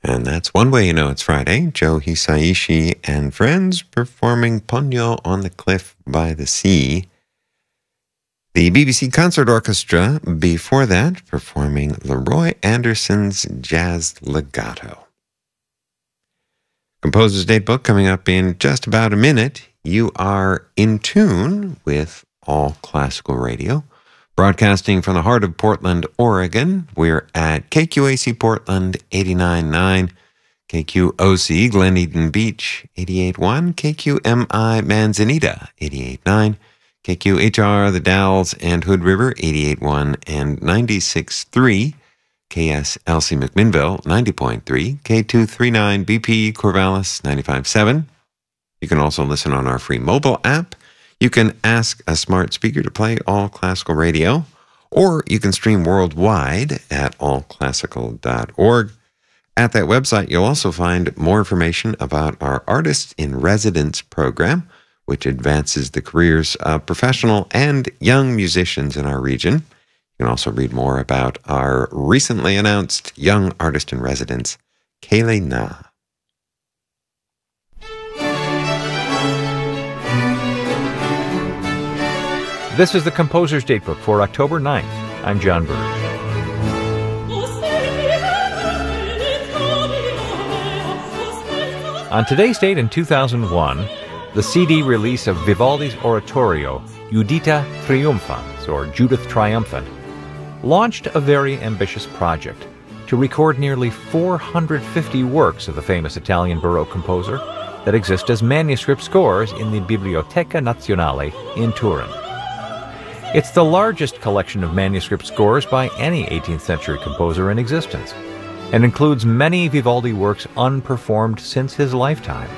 And that's one way you know it's Friday. Joe Hisaishi and friends performing Ponyo on the Cliff by the Sea. The BBC Concert Orchestra, before that, performing Leroy Anderson's Jazz Legato. Composer's Datebook coming up in just about a minute. You are in tune with All Classical Radio, broadcasting from the heart of Portland, Oregon. We're at KQAC Portland 89.9, KQOC Glen Eden Beach 88.1, KQMI Manzanita 88.9, KQHR The Dalles and Hood River 88.1 and 96.3, KSLC McMinnville 90.3, K239 BP Corvallis 95.7. You can also listen on our free mobile app. You can ask a smart speaker to play All Classical Radio, or you can stream worldwide at allclassical.org. At that website, you'll also find more information about our Artists in Residence program, which advances the careers of professional and young musicians in our region. You can also read more about our recently announced Young Artist in Residence, Kaylee Na. This is the Composer's Datebook for October 9th. I'm John Burge. On today's date in 2001, the CD release of Vivaldi's oratorio, Judita Triumphans, or Judith Triumphant, launched a very ambitious project to record nearly 450 works of the famous Italian Baroque composer that exist as manuscript scores in the Biblioteca Nazionale in Turin. It's the largest collection of manuscript scores by any 18th century composer in existence, and includes many Vivaldi works unperformed since his lifetime.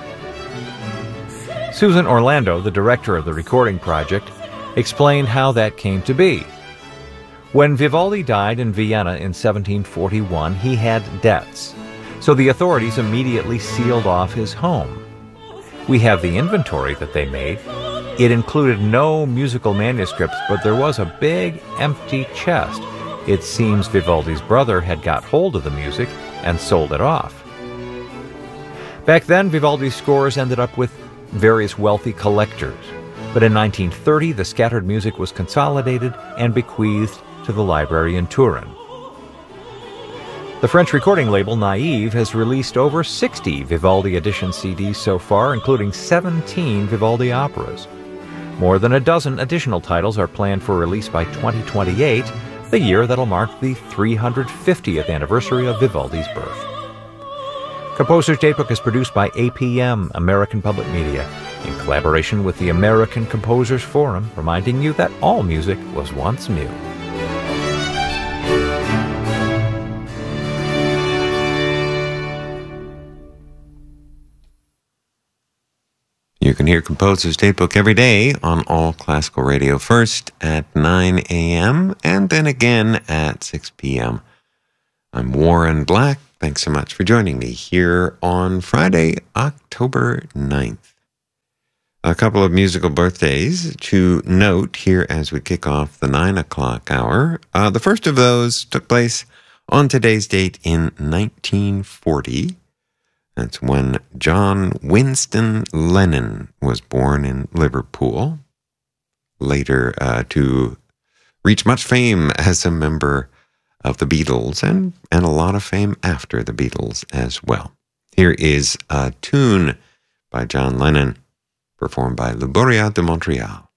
Susan Orlando, the director of the recording project, explained how that came to be. When Vivaldi died in Vienna in 1741, he had debts, so the authorities immediately sealed off his home. We have the inventory that they made. It included no musical manuscripts, but there was a big empty chest. It seems Vivaldi's brother had got hold of the music and sold it off. Back then, Vivaldi's scores ended up with various wealthy collectors, but in 1930 the scattered music was consolidated and bequeathed to the library in Turin. The French recording label Naive has released over 60 Vivaldi edition CDs so far, including 17 Vivaldi operas. More than a dozen additional titles are planned for release by 2028, the year that'll mark the 350th anniversary of Vivaldi's birth. Composer's Datebook is produced by APM, American Public Media, in collaboration with the American Composers Forum, reminding you that all music was once new. You can hear Composer's Datebook every day on All Classical Radio, first at 9 a.m. and then again at 6 p.m. I'm Warren Black. Thanks so much for joining me here on Friday, October 9th. A couple of musical birthdays to note here as we kick off the 9 o'clock hour. The first of those took place on today's date in 1940. That's when John Winston Lennon was born in Liverpool, later to reach much fame as a member of the Beatles and a lot of fame after the Beatles as well. Here is a tune by John Lennon, performed by Le Boréas de Montréal.